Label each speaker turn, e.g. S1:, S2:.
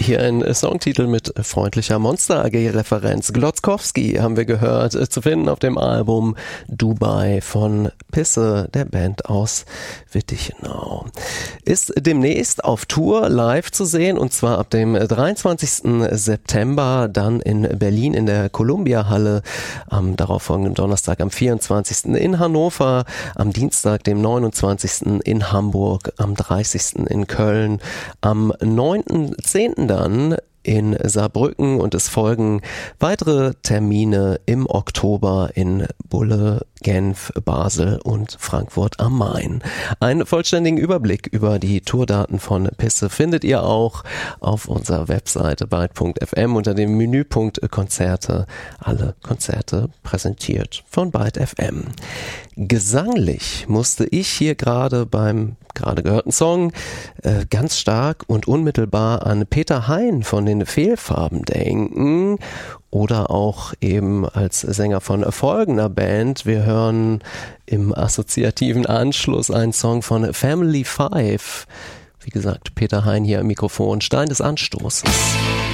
S1: Hier ein Songtitel mit freundlicher Monster AG-Referenz. Glotzkowski haben wir gehört, zu finden auf dem Album Dubai von Pisse, der Band aus Wittichenau. Ist demnächst auf Tour live zu sehen, und zwar ab dem 23. September dann in Berlin in der Columbia-Halle, am darauffolgenden Donnerstag am 24. in Hannover, am Dienstag dem 29. in Hamburg, am 30. in Köln, am 9.10. dann in Saarbrücken, und es folgen weitere Termine im Oktober in Bulle, Genf, Basel und Frankfurt am Main. Einen vollständigen Überblick über die Tourdaten von Pisse findet ihr auch auf unserer Webseite byte.fm unter dem Menüpunkt Konzerte. Alle Konzerte präsentiert von Byte FM. Gesanglich musste ich hier gerade beim gerade gehörten Song ganz stark und unmittelbar an Peter Hein von den Fehlfarben denken, oder auch eben als Sänger von folgender Band. Wir hören im assoziativen Anschluss einen Song von Family 5. Wie gesagt, Peter Hein hier am Mikrofon, Stein des Anstoßes.